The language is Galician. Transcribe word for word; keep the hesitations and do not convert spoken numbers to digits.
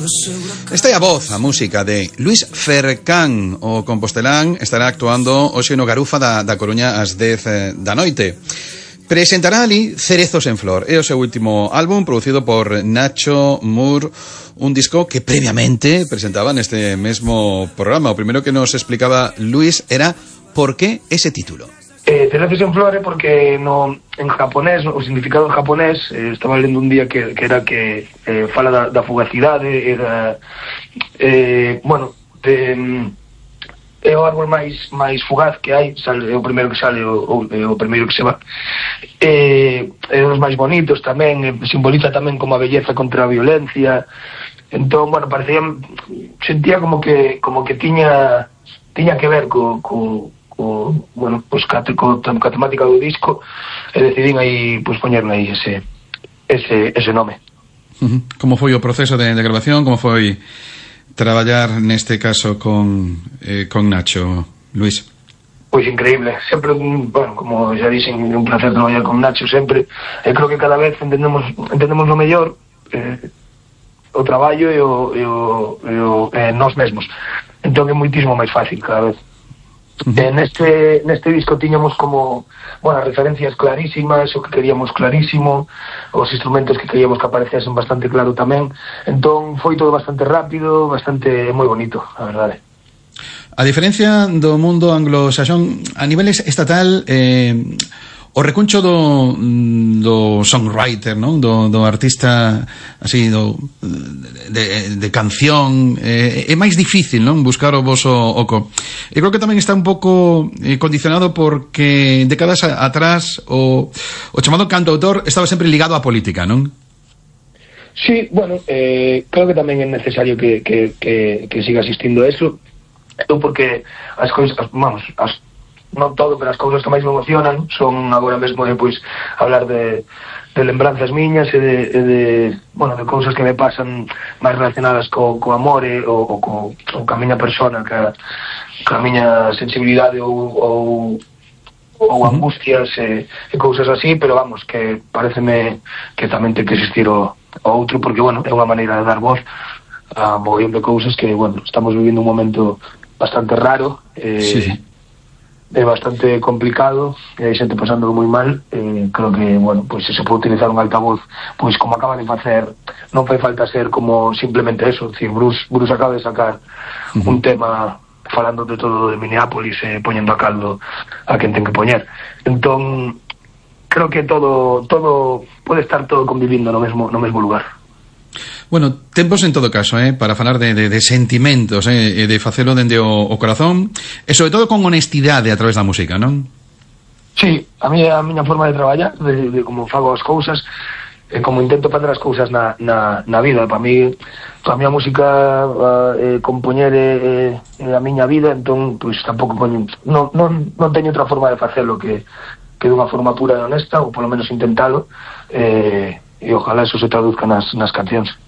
Esta é a voz, a música de Luís Fercán. O compostelán estará actuando hoxe no Garufa da, da Coruña ás dez da noite. Presentará ali Cerezos en Flor. É o seu último álbum, producido por Nacho Moore, un disco que previamente presentaba neste mesmo programa. O primeiro que nos explicaba Luís era por que ese título. Eh, Cerezos en Flor é porque no, en japonés, o significado en japonés, eh, estaba lendo un día que, que era que eh, fala da, da fugacidade, era, eh, bueno, de, é o árbol máis máis fugaz que hai, sale, é o primeiro que sale, o, o, o primeiro que se va, eh, é os máis bonitos tamén, eh, simboliza tamén como a belleza contra a violencia. Entón, bueno, parecía, sentía como que como que tiña tiña que ver co, co o, bueno, pues ca, co, ca temática do disco, e decidín aí pues poñerle aí ese ese ese nome. Uh-huh. Como foi o proceso de, de grabación? Como foi traballar neste caso con eh, con Nacho, Luís? Pois increíble, sempre, bueno, como xa dixen, un placer traballar con Nacho sempre, e creo que cada vez entendemos entendemos lo mellor eh, o traballo e o, e o, e o eh, nós mesmos, entón é moitísimo máis fácil cada vez. Uh-huh. Eh, neste, neste disco tiñamos como, bueno, referencias clarísimas, o que queríamos clarísimo, os instrumentos que queríamos que aparecesen bastante claro tamén, entón foi todo bastante rápido, bastante moi bonito, a verdade. A diferencia do mundo anglosaxón, a nivel estatal, eh, o recuncho do, do songwriter, non? Do, do artista así, do, de, de canción, eh, é máis difícil, non? Buscar o voso oco. E creo que tamén está un pouco eh, condicionado porque décadas atrás o, o chamado cantautor estaba sempre ligado á política, non? Sí, bueno, eh, creo que tamén é necesario que, que, que, que siga asistindo a eso, porque as cousas, vamos, as non todo, pero as cousas que máis me emocionan son agora mesmo de, pois, hablar de, de lembranzas miñas e de, e de, bueno, de cousas que me pasan máis relacionadas co, co amor e, o, o, co, o ca miña persona, ca, ca miña sensibilidade ou, ou, ou angustias e, e cousas así, pero vamos, que pareceme que tamén ten que existir o, o outro, porque, bueno, é unha maneira de dar voz a mogollón de cousas que, bueno, estamos vivindo un momento bastante raro, eh, sí, sí. É bastante complicado, e hai xente pasando moi mal, eh, creo que, bueno, pois se se pode utilizar un altavoz, pois como acaba de facer, non fai falta ser como simplemente eso, decir, Bruce, Bruce acaba de sacar uh-huh. un tema falando de todo de Minneapolis e eh, poñendo a caldo a quen ten que poñer. Entón, creo que todo todo pode estar todo convivindo no mesmo no mesmo lugar. Bueno, tempos en todo caso, eh, para falar de, de, de sentimentos, eh, de facelo dende o, o corazón, e sobre todo con honestidade a través da música, non? Sí, a mí a miña forma de traballar, de, de como fago as cousas, e como intento facer as cousas na, na, na vida. Para mí, a miña música, eh, compoñer é, é a miña vida, entón, pois tampouco poño, non, non, non teño outra forma de facelo que, que dunha forma pura e honesta, ou polo menos intentalo, eh, e ojalá eso se traduzca nas, nas cancións.